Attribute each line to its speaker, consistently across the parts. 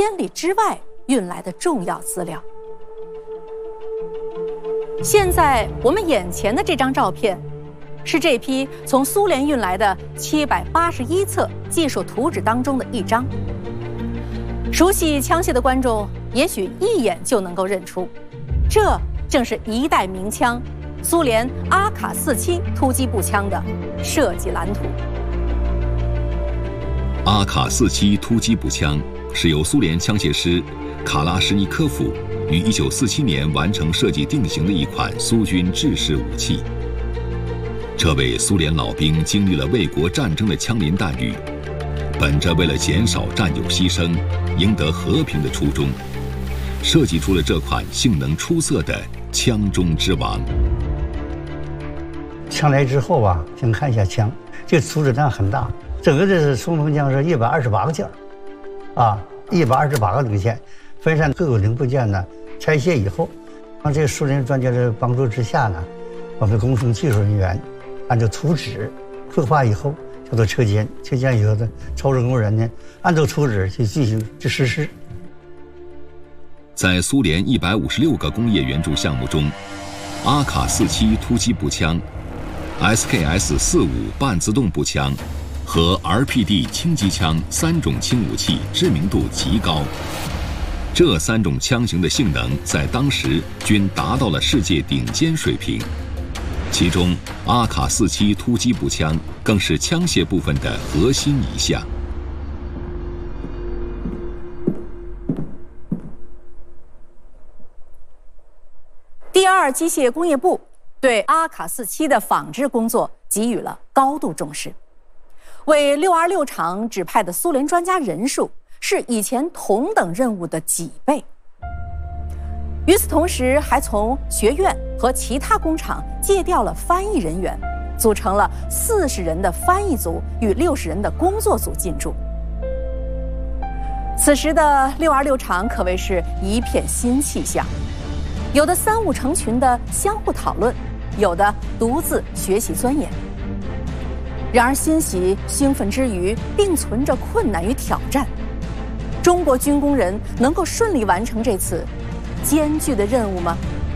Speaker 1: 千里之外运来的重要资料。现在我们眼前的这张照片，是这批从苏联运来的781册技术图纸当中的一张。熟悉枪械的观众也许一眼就能够认出，这正是一代名枪苏联阿卡47突击步枪的设计蓝图。
Speaker 2: 阿卡47突击步枪是由苏联枪械师卡拉什尼科夫于1947年完成设计定型的一款苏军制式武器。这位苏联老兵经历了卫国战争的枪林弹雨，本着为了减少战友牺牲、赢得和平的初衷，设计出了这款性能出色的枪中之王。
Speaker 3: 枪来之后啊，请看一下枪，这个图纸量很大，整个这冲锋枪是128个件啊，128个零件，分散各个零部件呢，拆卸以后，让这个苏联专家的帮助之下呢，我们工程技术人员按照图纸绘画以后，叫做车间，车间以后的操作工人呢，按照图纸去进行实施。
Speaker 2: 在苏联156个工业援助项目中，阿卡47突击步枪、SKS-45半自动步枪和 RPD 轻机枪3种轻武器知名度极高。这3种枪型的性能在当时均达到了世界顶尖水平，其中阿卡47突击步枪更是枪械部分的核心一项。
Speaker 1: 第2机械工业部对阿卡47的仿制工作给予了高度重视，为626厂指派的苏联专家人数是以前同等任务的几倍。与此同时，还从学院和其他工厂借调了翻译人员，组成了40人的翻译组与60人的工作组进驻。此时的626厂可谓是一片新气象，有的3、5成群的相互讨论，有的独自学习钻研。然而欣喜兴奋之余，并存着困难与挑战。中国军工人能够顺利完成这次艰巨的任务吗？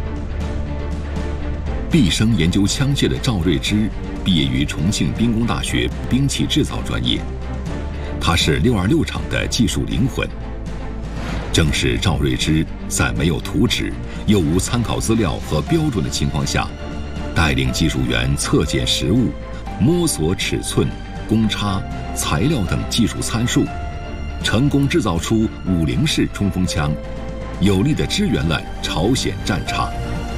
Speaker 2: 毕生研究枪械的赵瑞芝毕业于重庆兵工大学兵器制造专业，他是626厂的技术灵魂。正是赵瑞芝在没有图纸又无参考资料和标准的情况下，带领技术员测检实物，摸索尺寸、公差、材料等技术参数，成功制造出50式冲锋枪，有力地支援了朝鲜战场。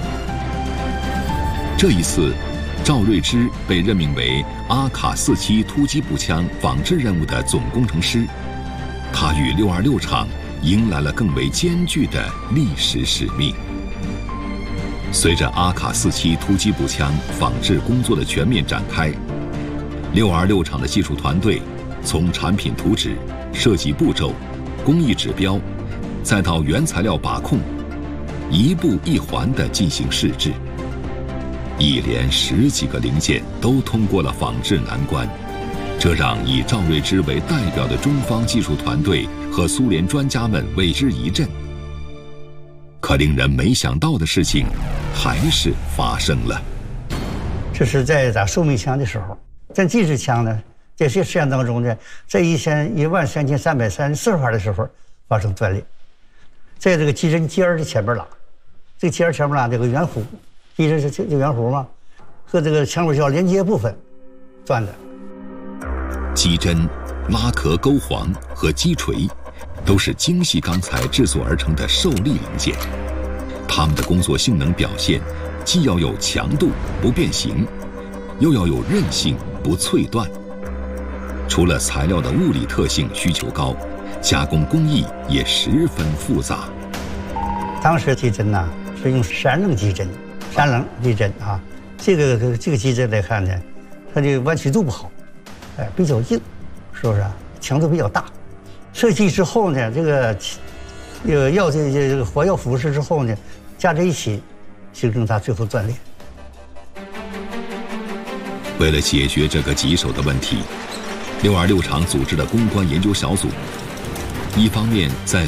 Speaker 2: 这一次，赵瑞芝被任命为阿卡47突击步枪仿制任务的总工程师，他与626厂迎来了更为艰巨的历史使命。随着阿卡47突击步枪仿制工作的全面展开，626厂的技术团队从产品图纸、设计步骤、工艺指标，再到原材料把控，一步一环地进行试制，一连10几个零件都通过了仿制难关，这让以赵瑞芝为代表的中方技术团队和苏联专家们为之一振。可令人没想到的事情还是发生了。
Speaker 3: 这是在打寿命枪的时候，在计时枪呢，这些实验当中呢，在13334发的时候发生断裂，在这个机针尖的前面拉，这个尖前面拉这个圆弧，机针是这圆弧嘛，和这个枪管销连接部分断的。
Speaker 2: 机针、拉壳钩簧和击锤都是精细钢材制作而成的受力零件，它们的工作性能表现既要有强度不变形，又要有韧性不脆断。除了材料的物理特性需求高，加工工艺也十分复杂。
Speaker 3: 当时机针呢是用3棱机针啊，这个机针来看呢，它的弯曲度不好，比较硬，是不是啊？强度比较大。设计之后呢，这个火药腐蚀之后呢，加在一起，形成它最后断裂。
Speaker 2: 为了解决这个棘手的问题，626厂组织了攻关研究小组，一方面在